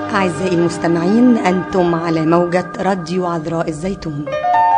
أعزائي المستمعين، أنتم على موجة راديو عذراء الزيتون.